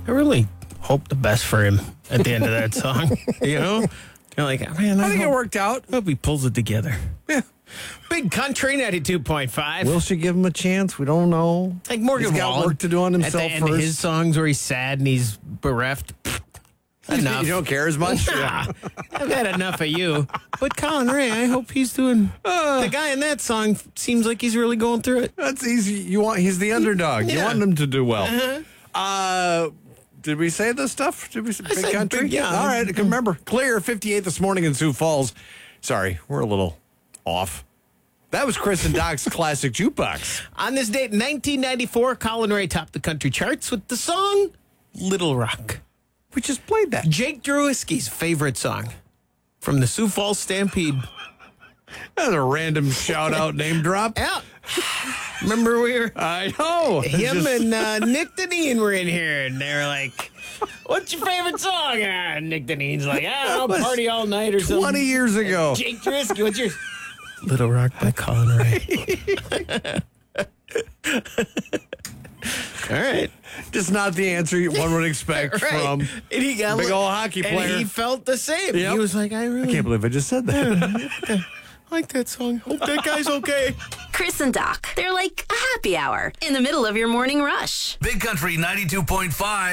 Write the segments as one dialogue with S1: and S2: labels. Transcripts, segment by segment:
S1: I really hope the best for him at the end of that song. You know? You're like, man,
S2: I think it worked out.
S1: I hope he pulls it together.
S2: Yeah.
S1: Big Country 92.5.
S2: Will she give him a chance? We don't know.
S1: Like Morgan
S2: He's got
S1: Wallen,
S2: work to do on himself
S1: at the end
S2: first.
S1: of his songs where he's sad and he's bereft. Enough.
S2: You don't care as much?
S1: Nah, I've had enough of you. But Colin Ray, I hope he's doing... the guy in that song seems like he's really going through it.
S2: That's easy. He's the underdog. You want him to do well. Did we say this stuff? Did we say Big Country?
S1: Big, yeah.
S2: All right, I can remember. Clear, 58 this morning in Sioux Falls. Sorry, we're a little off. That was Chris and Doc's Classic Jukebox.
S1: On this date, 1994, Colin Ray topped the country charts with the song Little Rock.
S2: We just played that.
S1: Jake Drewiski's favorite song from the Sioux Falls Stampede.
S2: That's a random shout-out name drop.
S1: Yeah. Remember we were...
S2: I know.
S1: Him and Nick Deneen were in here, and they were like, what's your favorite song? Nick Deneen's like, I'll party all night or something.
S2: 20 years ago.
S1: Jake Drewiski, what's yours? Little Rock by Colin Ray. All right.
S2: Just not the answer one would expect from
S1: And he got
S2: big old hockey player.
S1: And he felt the same.
S2: Yep.
S1: He was like, I
S2: can't believe I just said that.
S1: I like that song. Hope that guy's okay.
S3: Chris and Doc, they're like a happy hour in the middle of your morning rush.
S4: Big Country 92.5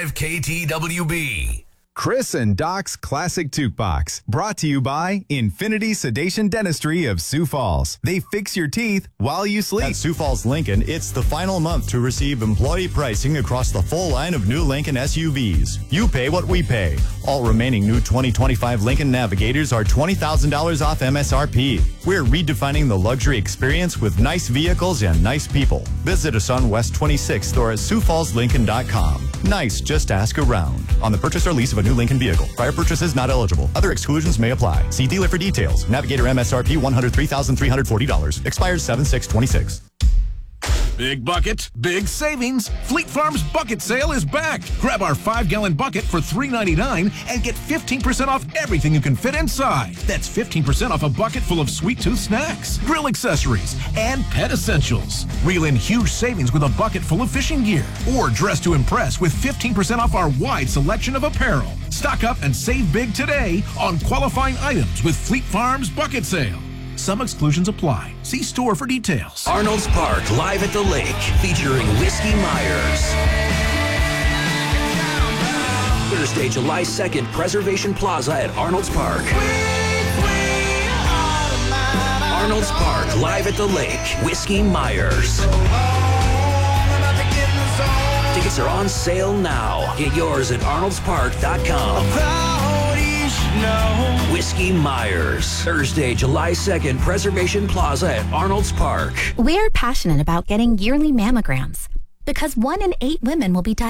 S4: KTWB.
S5: Chris and Doc's Classic Jukebox, brought to you by Infinity Sedation Dentistry of Sioux Falls. They fix your teeth while you sleep.
S6: At Sioux Falls Lincoln, it's the final month to receive employee pricing across the full line of new Lincoln SUVs. You pay what we pay. All remaining new 2025 Lincoln Navigators are $20,000 off MSRP. We're redefining the luxury experience with nice vehicles and nice people. Visit us on West 26th or at SiouxFallsLincoln.com. Nice, just ask around. On the purchase or lease of a new Lincoln vehicle. Prior purchases not eligible. Other exclusions may apply. See dealer for details. Navigator MSRP $103,340. Expires 7/6/26.
S4: Big bucket, big savings. Fleet Farm's bucket sale is back. Grab our 5-gallon bucket for $3.99 and get 15% off everything you can fit inside. That's 15% off a bucket full of sweet tooth snacks, grill accessories, and pet essentials. Reel in huge savings with a bucket full of fishing gear. Or dress to impress with 15% off our wide selection of apparel. Stock up and save big today on qualifying items with Fleet Farm's bucket sale. Some exclusions apply. See store for details.
S7: Arnold's Park, live at the lake, featuring Whiskey Myers. Thursday, July 2nd, Preservation Plaza at Arnold's Park. Arnold's Park, live at the lake, Whiskey Myers. Tickets are on sale now. Get yours at arnoldspark.com. Whiskey Myers. Thursday, July 2nd, Preservation Plaza at Arnold's Park.
S8: We're passionate about getting yearly mammograms because 1 in 8 women will be diagnosed